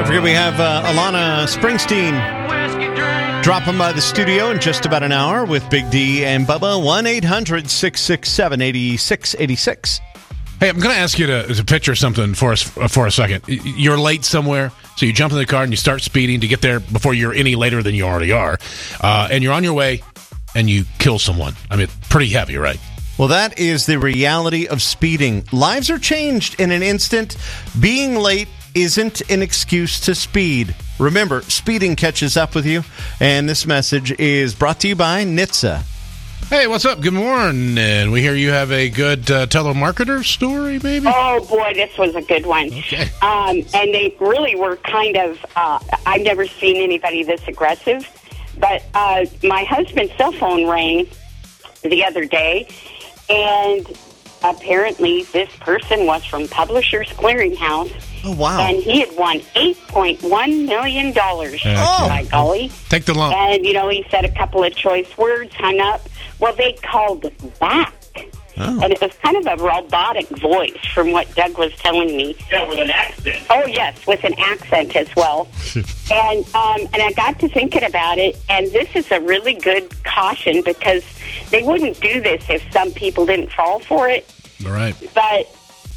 Don't forget we have Alana Springsteen dropping by the studio in just about an hour with Big D and Bubba. 1-800-667-8686. Hey, I'm going to ask you to picture something for us for a second. You're late somewhere, so you jump in the car and you start speeding to get there before you're any later than you already are. And you're on your way, and you kill someone. I mean, pretty heavy, right? Well, that is the reality of speeding. Lives are changed in an instant. Being late isn't an excuse to speed. Remember, speeding catches up with you. And this message is brought to you by NHTSA. Hey, what's up? Good morning. We hear you have a good telemarketer story, maybe? Oh, boy, this was a good one. Okay. And they really were kind of, I've never seen anybody this aggressive. But my husband's cell phone rang the other day, and apparently this person was from Publishers Clearinghouse. Oh, wow. And he had won $8.1 million. Oh, by golly. Take the lump. And, he said a couple of choice words, hung up. Well, they called back. Oh. And it was kind of a robotic voice from what Doug was telling me. Yeah, with an accent. Oh, yes, with an accent as well. And I got to thinking about it, and this is a really good caution because they wouldn't do this if some people didn't fall for it. All right. But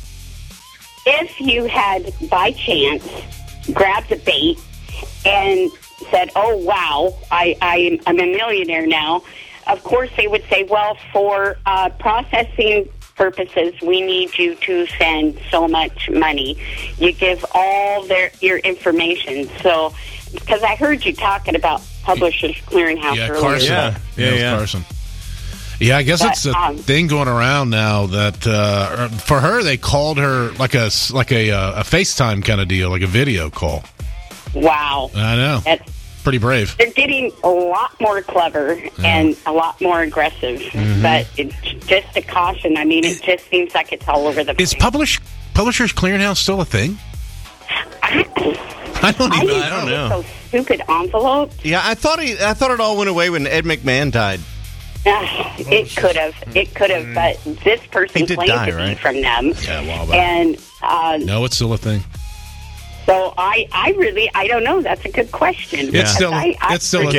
if you had, by chance, grabbed the bait and said, oh, wow, I'm a millionaire now, of course they would say, well, for processing purposes, we need you to send so much money. You give all your information. So, because I heard you talking about Publishers Clearinghouse earlier. Carson. Yeah, Carson. Yeah, I guess it's a thing going around now that for her they called her like a FaceTime kind of deal, like a video call. Wow, I know. That's pretty brave. They're getting a lot more clever and a lot more aggressive, but it's just a caution. I mean, it just seems like it's all over the place. Is Publishers Clearinghouse still a thing? I don't know. Those stupid envelopes. Yeah, I thought it all went away when Ed McMahon died. It could have, but this person claimed to be from them. Yeah, a while back. And no, it's still a thing. So I don't know. That's a good question. It's still a thing.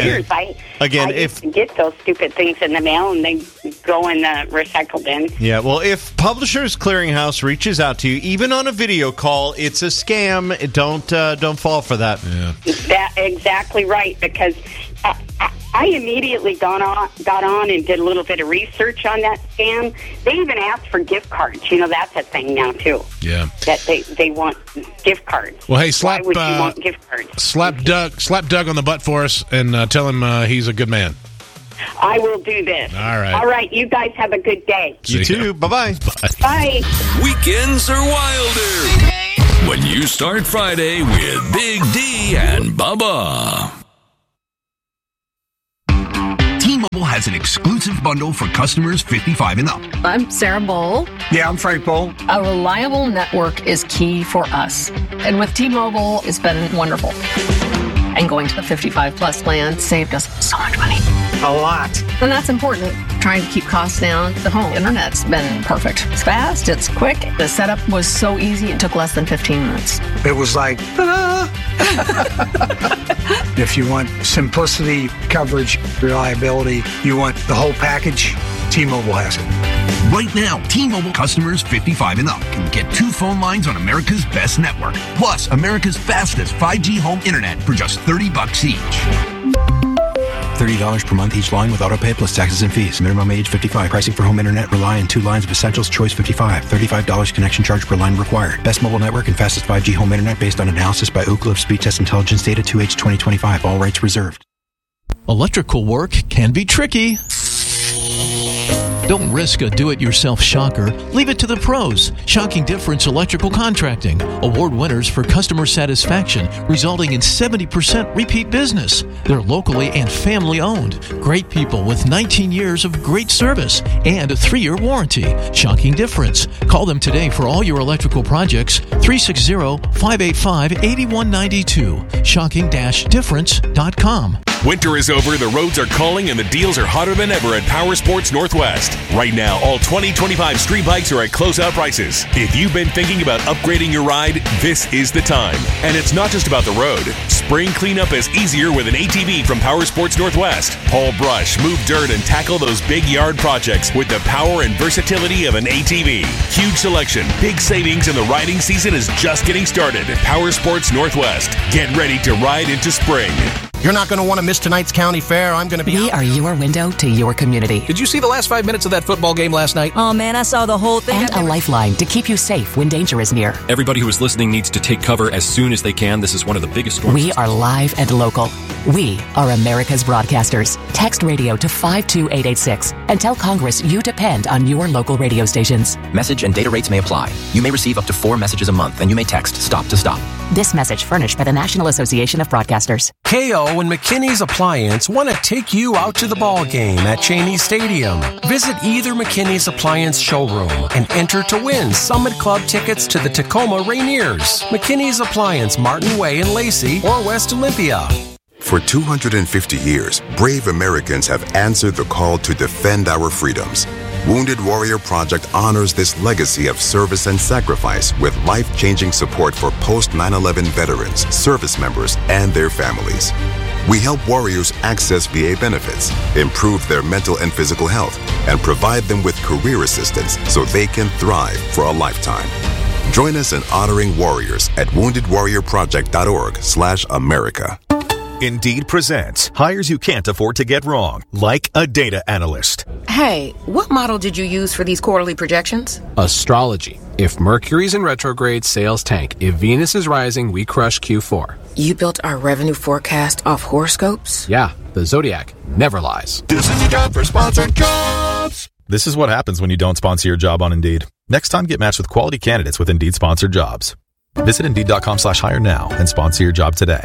I used to get those stupid things in the mail and they go in the recycle bin. Yeah, well, if Publishers Clearinghouse reaches out to you, even on a video call, it's a scam. Don't fall for that. Yeah, that's exactly right. Because I immediately got on and did a little bit of research on that scam. They even asked for gift cards. That's a thing now too. Yeah, that they want gift cards. Well, hey, slap Why would you want gift cards? Slap Doug on the butt for us and tell him he's a good man. I will do this. All right. You guys have a good day. You too. Bye-bye. Bye. Weekends are wilder when you start Friday with Big D and Bubba. T-Mobile has an exclusive bundle for customers 55 and up. I'm Sarah Bowl. Yeah, I'm Frank Bowl. A reliable network is key for us. And with T-Mobile, it's been wonderful. And going to the 55-plus plan saved us so much money. A lot. And that's important. Trying to keep costs down. The home internet's been perfect. It's fast. It's quick. The setup was so easy. It took less than 15 minutes. It was like, ta-da! If you want simplicity, coverage, reliability, you want the whole package, T-Mobile has it. Right now, T-Mobile customers 55 and up can get 2 phone lines on America's best network, plus America's fastest 5G home internet for just $30 each. $30 per month each line with autopay plus taxes and fees. Minimum age 55. Pricing for home internet rely on 2 lines of Essentials Choice 55. $35 connection charge per line required. Best mobile network and fastest 5G home internet based on analysis by Ookla of Speed Test Intelligence data 2H 2025. All rights reserved. Electrical work can be tricky. Don't risk a do-it-yourself shocker. Leave it to the pros. Shocking Difference Electrical Contracting. Award winners for customer satisfaction, resulting in 70% repeat business. They're locally and family-owned. Great people with 19 years of great service and a 3-year warranty. Shocking Difference. Call them today for all your electrical projects. 360-585-8192. Shocking-difference.com. Winter is over, the roads are calling, and the deals are hotter than ever at Power Sports Northwest. Right now, all 2025 street bikes are at closeout prices. If you've been thinking about upgrading your ride, this is the time. And it's not just about the road. Spring cleanup is easier with an ATV from Power Sports Northwest. Haul brush, move dirt, and tackle those big yard projects with the power and versatility of an ATV. Huge selection, big savings, and the riding season is just getting started. Power Sports Northwest. Get ready to ride into spring. You're not going to want to miss tonight's county fair. I'm going to be... We are your window to your community. Did you see the last 5 minutes of that football game last night? Oh, man, I saw the whole thing. And a lifeline to keep you safe when danger is near. Everybody who is listening needs to take cover as soon as they can. This is one of the biggest storms. We are live and local. We are America's broadcasters. Text radio to 52886 and tell Congress you depend on your local radio stations. Message and data rates may apply. You may receive up to 4 messages a month, and you may text STOP to STOP. This message furnished by the National Association of Broadcasters. KO and McKinney's Appliance want to take you out to the ball game at Cheney Stadium. Visit either McKinney's Appliance showroom and enter to win Summit Club tickets to the Tacoma Rainiers, McKinney's Appliance, Martin Way in Lacey, or West Olympia. For 250 years, brave Americans have answered the call to defend our freedoms. Wounded Warrior Project honors this legacy of service and sacrifice with life-changing support for post-9/11 veterans, service members, and their families. We help warriors access VA benefits, improve their mental and physical health, and provide them with career assistance so they can thrive for a lifetime. Join us in honoring warriors at woundedwarriorproject.org/America. Indeed presents hires you can't afford to get wrong, like a data analyst. Hey, what model did you use for these quarterly projections? Astrology. If Mercury's in retrograde, sales tank. If Venus is rising, we crush Q4. You built our revenue forecast off horoscopes? Yeah, the Zodiac never lies. This is your job for sponsored jobs. This is what happens when you don't sponsor your job on Indeed. Next time, get matched with quality candidates with Indeed sponsored jobs. Visit Indeed.com/hire now and sponsor your job today.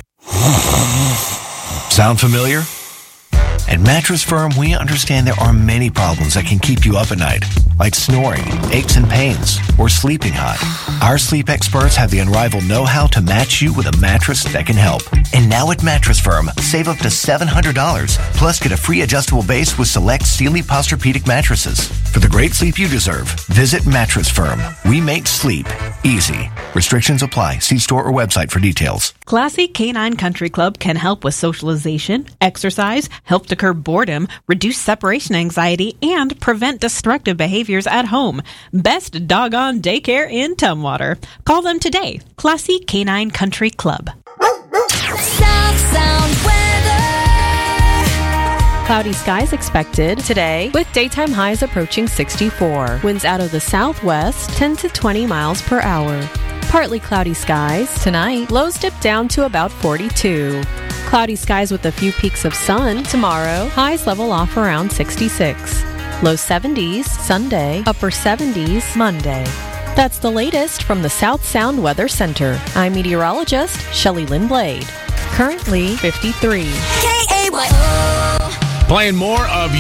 Sound familiar? At Mattress Firm, we understand there are many problems that can keep you up at night, like snoring, aches and pains, or sleeping hot. Our sleep experts have the unrivaled know-how to match you with a mattress that can help. And now at Mattress Firm, save up to $700, plus get a free adjustable base with select Sealy Posturepedic mattresses. For the great sleep you deserve, visit Mattress Firm. We make sleep easy. Restrictions apply. See store or website for details. Classy Canine Country Club can help with socialization, exercise, help to curb boredom, reduce separation anxiety, and prevent destructive behaviors at home. Best doggone daycare in Tumwater. Call them today. Classy Canine Country Club. South Sound weather. Cloudy skies expected today with daytime highs approaching 64. Winds out of the southwest 10 to 20 miles per hour. Partly cloudy skies tonight. Lows dip down to about 42. Cloudy skies with a few peaks of sun tomorrow. Highs level off around 66. Low 70s Sunday. Upper 70s Monday. That's the latest from the South Sound Weather Center. I'm meteorologist Shelley Lynn Blade. Currently 53. Playing more of